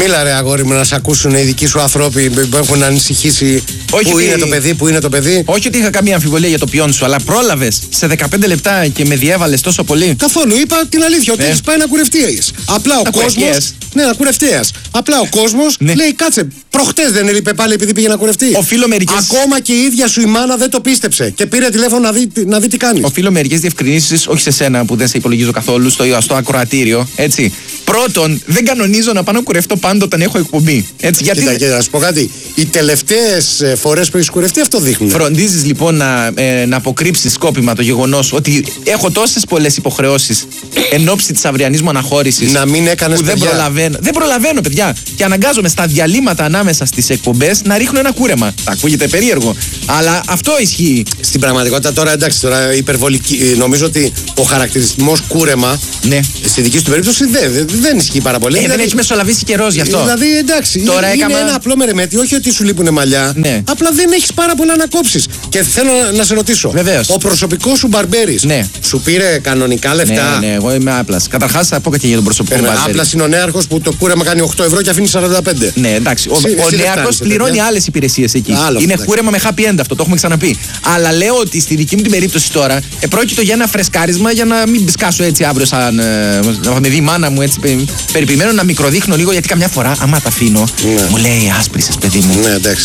Μίλα ρε αγόρι μου, να σε ακούσουν οι δικοί σου άνθρωποι που έχουν ανησυχήσει. Όχι Πού ότι... είναι το παιδί, πού είναι το παιδί. Όχι ότι είχα καμία αμφιβολία για το ποιόν σου, αλλά πρόλαβες σε 15 λεπτά και με διέβαλες τόσο πολύ. Καθόλου, είπα την αλήθεια, ότι έχεις πάει να κουρευτείς. Απλά ο κόσμος. Ναι, να κουρευτείς. Απλά ο κόσμος λέει κάτσε. Προχτές δεν έλειπε πάλι επειδή πήγε να κουρευτεί. Οφείλω μερικές... Ακόμα και η ίδια σου η μάνα δεν το πίστεψε και πήρε τηλέφωνο να δει τι κάνει. Οφείλω μερικές διευκρινήσεις, όχι σε σένα που δεν σε υπολογίζω καθόλου, στο ακροατήριο. Έτσι. Πρώτον, δεν κανονίζω να πάω να κουρευτώ πάντα όταν έχω εκπομπή. Έτσι, γιατί... Κοίτα, να σου πω κάτι. Οι τελευταίες φορές που έχεις κουρευτεί αυτό δείχνουν. Φροντίζεις λοιπόν να αποκρύψεις σκόπιμα το γεγονός ότι έχω τόσες πολλές υποχρεώσεις εν ώψη της αυριανής μου αναχώρησης. Να μην έκανες που δεν προλαβαίνω, παιδιά. Και αναγκάζομαι στα διαλύματα ανάμεσα στις εκπομπές να ρίχνω ένα κούρεμα. Ακούγεται περίεργο. Αλλά αυτό ισχύει. Στην πραγματικότητα τώρα εντάξει, τώρα υπερβολική. Νομίζω ότι ο χαρακτηριστισμός κούρεμα στη δική σου περίπτωση δεν ισχύει πάρα πολύ. Δεν έχει μεσολαβήσει καιρός γι' αυτό. Δηλαδή εντάξει, τώρα είναι ένα απλό μερεμέτη, όχι ότι σου λείπουνε μαλλιά. Ναι. Απλά δεν έχεις πάρα πολλά να κόψεις. Και θέλω να σε ρωτήσω. Βεβαίως. Ο προσωπικός σου μπαρμπέρης σου πήρε κανονικά λεφτά? Ναι, εγώ είμαι άπλας. Καταρχάς θα πω κάτι για τον προσωπικό μου μπαρμπέρη. Άπλας είναι ο νέαρχος που το κούρεμα κάνει 8 ευρώ και αφήνει 45. Ναι, εντάξει. Ο νέαρχος πληρώνει άλλες υπηρεσίες εκεί. Είναι κούρεμα με happy end αυτό, το έχουμε ξαναπεί. Αλλά λέω ότι στη δική μου την περίπτωση τώρα πρόκειται για ένα φρεσκάρισμα για να μην μπισκάσω έτσι αύριο σαν. Να με δει η μάνα μου έτσι περιποιημένο να μικροδείχνω λίγο, γιατί καμιά φορά άμα τα αφήνω μου λέει άσπρισες παιδί μου. Ναι, εντάξει.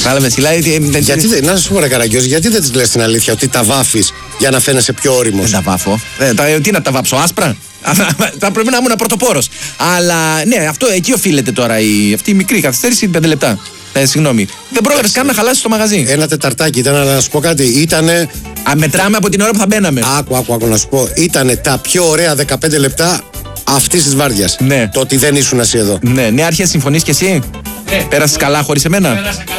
Γιατί, να σου πω ρε Καραγκιόζη, γιατί δεν της λες την αλήθεια ότι τα βάφεις για να φαίνεσαι πιο όριμος? Δεν τα βάφω. Τι να τα βάψω, άσπρα? Θα πρέπει να ήμουν πρωτοπόρος. Αλλά ναι, αυτό εκεί οφείλεται τώρα αυτή η μικρή καθυστέρηση 5 λεπτά. Συγγνώμη. Δεν πρόλαβες καν να χαλάσεις το μαγαζί. Ένα τεταρτάκι ήταν, να σου πω κάτι. Ήτανε. Μετράμε από την ώρα που θα μπαίναμε. Άκου να σου πω. Ήτανε τα πιο ωραία 15 λεπτά αυτής της βάρδιας. Ναι. Το ότι δεν ήσουν εσύ εδώ. Ναι, Άρχιε, συμφωνείς κι εσύ? Πέρασες καλά χωρίς εμένα?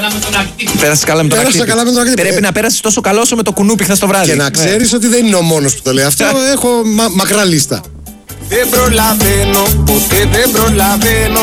Πέρασες καλά με τον Ακτύπη. Πρέπει να πέρασεις τόσο καλό όσο με το κουνούπι χθες το βράδυ. Και να ξέρεις ότι δεν είναι ο μόνος που το λέει αυτό. Έχω μακρά λίστα. Δεν προλαβαίνω, ποτέ δεν προλαβαίνω.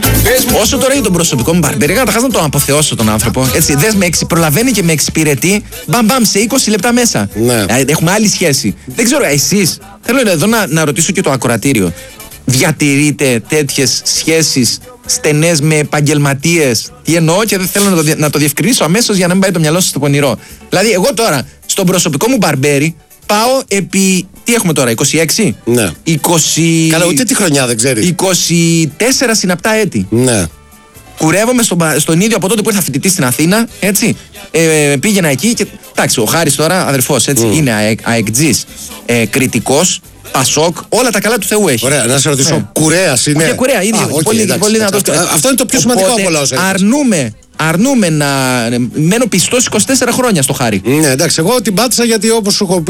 Όσο τώρα για τον προσωπικό μου μπαρμπέρι, καταρχάς να τον αποθεώσω τον άνθρωπο. Έτσι, δες με προλαβαίνει και με εξυπηρετεί. Μπαμ, σε 20 λεπτά μέσα. Ναι. Έχουμε άλλη σχέση. Δεν ξέρω, εσείς, θέλω εδώ να ρωτήσω και το ακροατήριο. Διατηρείτε τέτοιες σχέσεις στενές με επαγγελματίες? Τι εννοώ και δεν θέλω να το διευκρινίσω αμέσως για να μην πάει το μυαλό σας στο πονηρό. Δηλαδή, εγώ τώρα στον προσωπικό μου μπαρμπέρι πάω επί. Τι έχουμε τώρα, 26? Ναι. 20... Καλά, ούτε τη χρονιά δεν ξέρεις. 24 συναπτά έτη. Ναι. Κουρεύομαι στον ίδιο από τότε που ήρθα φοιτητή στην Αθήνα, έτσι. Πήγαινα εκεί και. Εντάξει, ο Χάρης τώρα, αδερφός, έτσι, είναι αεκτζής, κριτικός, Πασόκ, όλα τα καλά του Θεού έχει. Ωραία, να σε ρωτήσω, κουρέας είναι? Και κουρέα, είναι πολύ δυνατός. Αυτό είναι το πιο σημαντικό από όλα όσα έχεις. Αρνούμε να μένω πιστός 24 χρόνια στο Χάρη. Ναι, εντάξει, εγώ την πάτησα γιατί όπως σου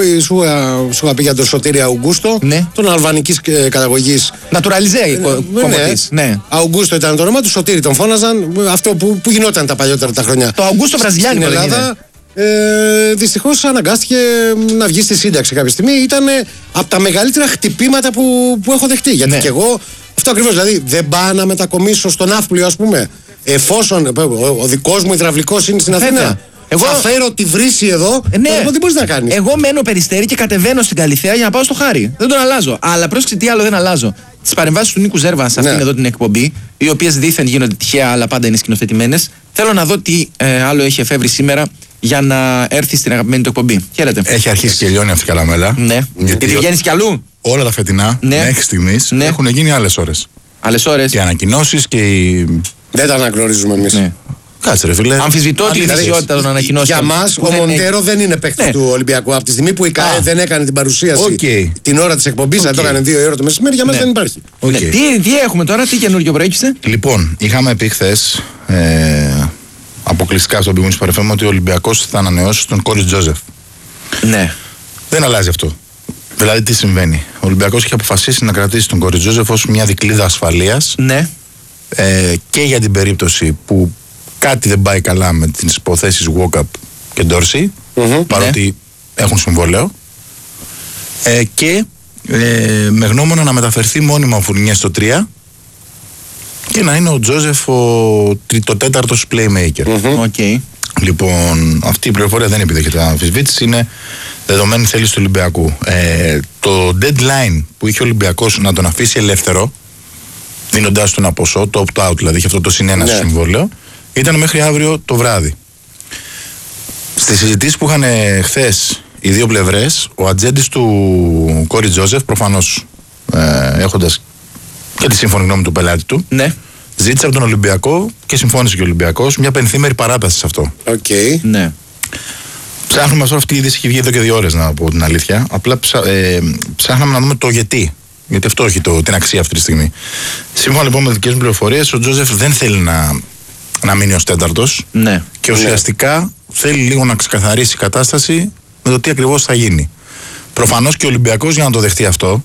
είχα πει για τον Σωτήρη Αουγκούστο, τον αλβανικής καταγωγής. Νατουραλιζέ, κομμωτής. Ναι. Αουγκούστο ήταν το όνομα του, Σωτήρη τον φώναζαν. Αυτό που γινόταν τα παλιότερα τα χρόνια. Το Αουγκούστο Βραζιλιάνικο στην Ελλάδα. Δυστυχώς αναγκάστηκε να βγει στη σύνταξη κάποια στιγμή. Ήταν από τα μεγαλύτερα χτυπήματα που έχω δεχτεί. Γιατί και εγώ αυτό ακριβώς. Δηλαδή δεν πάω να μετακομίσω στο ναύπλιο, ας πούμε. Εφόσον ο δικός μου υδραυλικός είναι στην Αθήνα. Εγώ θα φέρω τη βρύση εδώ. Εγώ τι μπορείς να κάνεις? Εγώ μένω Περιστέρι και κατεβαίνω στην Καλιθέα για να πάω στο Χάρη. Δεν τον αλλάζω. Αλλά πρόσεξε τι άλλο δεν αλλάζω. Τις παρεμβάσεις του Νίκου Ζέρβα σε αυτήν εδώ την εκπομπή, οι οποίες δήθεν γίνονται τυχαία αλλά πάντα είναι σκηνοθετημένες. Θέλω να δω τι άλλο έχει εφεύρει σήμερα για να έρθει στην αγαπημένη του εκπομπή. Χαίρετε. Έχει αρχίσει και λιώνει αυτή η καλαμέλα. Ναι. Γιατί βγαίνεις κι αλλού. Όλα τα φετινά μέχρι στιγμής έχουν γίνει άλλες ώρες. Άλλες ώρες. Και ανακοινώσεις και δεν τα αναγνωρίζουμε εμείς. Ναι. Κάτσε ρε φίλε. Αμφισβητώ τη δυσιότητα των ανακοινώσεων. Για μας ο Μοντέρο δεν είναι παίκτης του Ολυμπιακού. Από τη στιγμή που η ΚΑΕ δεν έκανε την παρουσίαση την ώρα της εκπομπής, να το έκανε 2 η ώρα το μεσημέρι, για μας δεν υπάρχει. Τι έχουμε τώρα, τι καινούργιο προέκυψε? Λοιπόν, είχαμε πει χθες αποκλειστικά στον πηγούνι παρεφέρμα ότι ο Ολυμπιακός θα ανανεώσει τον Κόρις Τζόζεφ. Ναι. Δεν αλλάζει αυτό. Δηλαδή τι συμβαίνει? Ο Ολυμπιακός έχει αποφασίσει να κρατήσει τον Κόρις Τζόζεφ ως μια δικλείδα ασφαλείας. Ναι. Και για την περίπτωση που κάτι δεν πάει καλά με τις υποθέσεις Walkup και Ντόρση, παρότι έχουν συμβόλαιο, και με γνώμονα να μεταφερθεί μόνιμα ο Φουρνιές στο 3 και να είναι ο Τζόζεφ το τέταρτος playmaker. Λοιπόν, αυτή η πληροφορία δεν επιδέχεται αμφισβήτηση, είναι δεδομένη θέληση του Ολυμπιακού. Το deadline που είχε ο Ολυμπιακός να τον αφήσει ελεύθερο δίνοντάς του ένα ποσό, το opt-out δηλαδή, είχε αυτό το συνένα στο συμβόλαιο, ήταν μέχρι αύριο το βράδυ. Στις συζητήσεις που είχαν χθες οι δύο πλευρές, ο ατζέντης του Κόρι Τζόζεφ, προφανώς έχοντας και τη σύμφωνη γνώμη του πελάτη του, ζήτησε από τον Ολυμπιακό και συμφώνησε και ο Ολυμπιακός μια πενθήμερη παράταση σε αυτό. Ναι. Ψάχνουμε αυτό, αυτή η είδηση έχει βγει εδώ και 2 ώρες, να πω την αλήθεια. Απλά ψάχναμε να δούμε το γιατί. Γιατί αυτό έχει την αξία αυτή τη στιγμή. Σύμφωνα λοιπόν με δικές μου πληροφορίες, ο Τζόζεφ δεν θέλει να μείνει ως τέταρτος. Ναι. Και ουσιαστικά θέλει λίγο να ξεκαθαρίσει η κατάσταση με το τι ακριβώς θα γίνει. Προφανώς και ο Ολυμπιακός, για να το δεχτεί αυτό,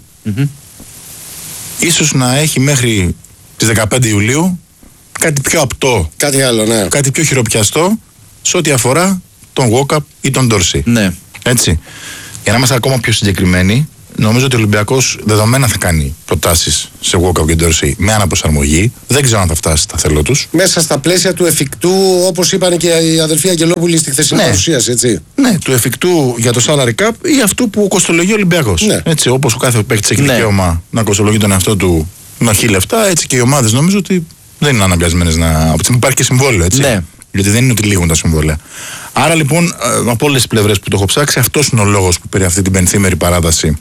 ίσως να έχει μέχρι τις 15 Ιουλίου κάτι πιο απτό, κάτι άλλο, ναι. Κάτι πιο χειροπιαστό σε ό,τι αφορά τον Walkup ή τον Dorsey. Ναι. Έτσι. Για να είμαστε ακόμα πιο συγκεκριμένοι, νομίζω ότι ο Ολυμπιακός δεδομένα θα κάνει προτάσεις σε Walkup και Dorsey με αναπροσαρμογή. Δεν ξέρω αν θα φτάσει στα θέλω τους. Μέσα στα πλαίσια του εφικτού, όπως είπαν και οι αδελφοί Αγγελόπουλοι στη χθεσινή παρουσίαση, έτσι. Ναι, του εφικτού για το salary cap ή αυτού που κοστολογεί ο Ολυμπιακός. Ναι. Έτσι, όπως ο κάθε παίκτης έχει δικαίωμα να κοστολογεί τον εαυτό του με 1.000 λεφτά, έτσι και οι ομάδες νομίζω ότι δεν είναι αναγκασμένες να. Υπάρχει και συμβόλαιο, έτσι. Ναι. Γιατί δεν είναι ότι λήγουν τα συμβόλαια. Άρα λοιπόν, από όλες τις πλευρές που το έχω ψάξει, αυτός είναι ο λόγος που πήρε αυτή την πενθήμερη παράταση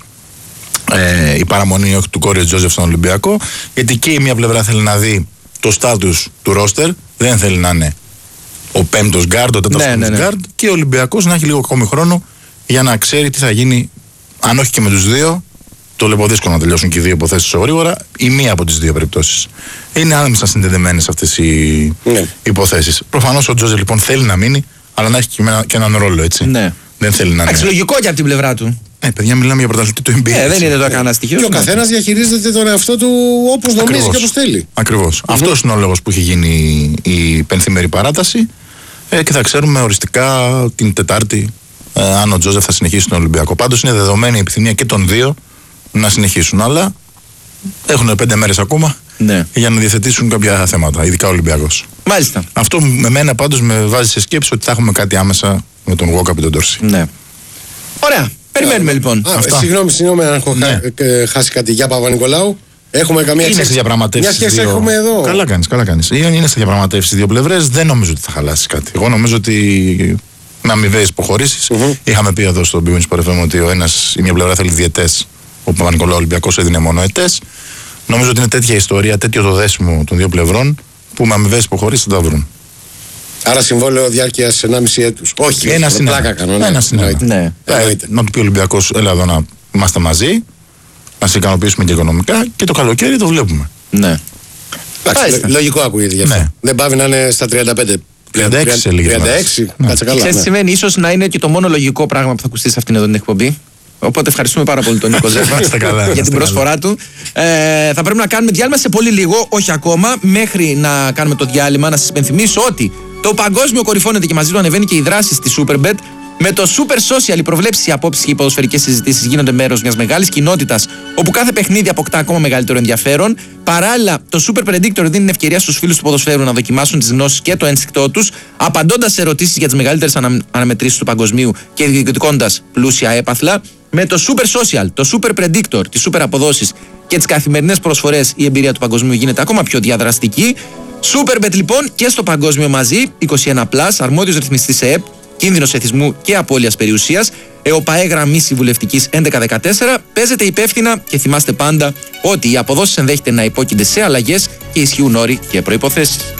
η παραμονή του Κόρι Τζόζεφ στον Ολυμπιακό. Γιατί και η μία πλευρά θέλει να δει το στάτους του ρόστερ, δεν θέλει να είναι ο πέμπτος γκάρντ, ο τέταρτος γκάρντ, και ο Ολυμπιακός να έχει λίγο ακόμη χρόνο για να ξέρει τι θα γίνει, αν όχι και με τους δύο. Το βλέπω δύσκολο να τελειώσουν και οι δύο υποθέσεις τόσο γρήγορα, ή μία από τις δύο περιπτώσεις. Είναι άμεσα συνδεδεμένες αυτές οι υποθέσεις. Προφανώς ο Τζόζεφ λοιπόν θέλει να μείνει, αλλά να έχει και έναν ρόλο, έτσι. Ναι. Δεν θέλει να είναι. Λογικό και από την πλευρά του. Παιδιά, μιλάμε για πρωταθλητή του NBA. Δεν είναι το κανένα στοιχείο. Και ο καθένας διαχειρίζεται τον εαυτό του όπως νομίζει και όπως θέλει. Ακριβώς. Αυτός είναι ο λόγος που έχει γίνει η πενθήμερη παράταση και θα ξέρουμε οριστικά την Τετάρτη αν ο Τζόζεφ θα συνεχίσει στον Ολυμπιακό. Πάντως είναι δεδομένη η επιθυμία και των δύο να συνεχίσουν. Αλλά έχουν 5 μέρες ακόμα για να διαθετήσουν κάποια θέματα, ειδικά ο Ολυμπιακός. Μάλιστα. Αυτό με μένα πάντως με βάζει σε σκέψη ότι θα έχουμε κάτι άμεσα με τον Walkup και τον Dorsey. Ναι. Ωραία. Περιμένουμε λοιπόν. Συγγνώμη αν έχω χάσει κάτι. Για Παπα-Νικολάου. Έχουμε καμία είναι σε διαπραγματεύσεις. Μια σχέση έχουμε εδώ. Καλά κάνεις. Είναι σε διαπραγματεύσεις οι δύο πλευρές. Δεν νομίζω ότι θα χαλάσει κάτι. Εγώ νομίζω ότι με αμοιβαίες υποχωρήσεις. Είχαμε πει εδώ στο Big Win Sport FM ότι η μια πλευρά θέλει διετές. Ο Παπα-Νικολάου Ολυμπιακός έδινε μόνο ετές. Νομίζω ότι είναι τέτοια ιστορία, τέτοιο το δέσιμο των δύο πλευρών που με αμοιβαίες υποχωρήσεις θα τα βρουν. Άρα συμβόλαιο διάρκειας 1,5 έτους. Όχι, πλάκα κάνω. Να του πει ο Ολυμπιακός, έλα εδώ να είμαστε μαζί, να σε ικανοποιήσουμε και οικονομικά και το καλοκαίρι το βλέπουμε. Ναι. Λογικό ακούγεται γι' αυτό. Δεν πάβει να είναι στα 35. 36 σε λίγες μέρες. 36, κάτσε καλά. Ξέρεις τι σημαίνει, ίσως να είναι και το μόνο λογικό πράγμα που θα ακουστεί σε αυτήν εδώ την εκπομπή. Οπότε ευχαριστούμε πάρα πολύ τον Νίκο Ζέφα για την προσφορά του. Θα πρέπει να κάνουμε διάλειμμα σε πολύ λίγο, όχι ακόμα. Μέχρι να κάνουμε το διάλειμμα, να σας υπενθυμίσω ότι το παγκόσμιο κορυφώνεται και μαζί του ανεβαίνει και οι δράσεις στη Superbet. Με το Super Social, οι προβλέψεις, οι απόψεις και οι ποδοσφαιρικές συζητήσεις γίνονται μέρος μιας μεγάλης κοινότητας, όπου κάθε παιχνίδι αποκτά ακόμα μεγαλύτερο ενδιαφέρον. Παράλληλα, το Super Predictor δίνει την ευκαιρία στους φίλους του ποδοσφαίρου να δοκιμάσουν τις γνώσεις και το ένστικτό τους, απαντώντας σε ερωτήσεις για τις μεγαλύτερες αναμετρήσεις του παγκοσμίου και διεκδικώντας πλούσια έπαθλα. Με το Super Social, το Super Predictor, τις Super Αποδόσεις και τις καθημερινές προσφορές, η εμπειρία του παγκοσμίου γίνεται ακόμα πιο διαδραστική. Superbet λοιπόν και στο παγκόσμιο μαζί, 21+, αρμόδιος ρυθμιστής ΕΕΠ, κίνδυνος εθισμού και απώλειας περιουσίας, ΕΟΠΑΕ γραμμή συμβουλευτικής 1114, παίζετε υπεύθυνα και θυμάστε πάντα ότι οι αποδόσεις ενδέχεται να υπόκεινται σε αλλαγές και ισχύουν όροι και προϋποθέσεις.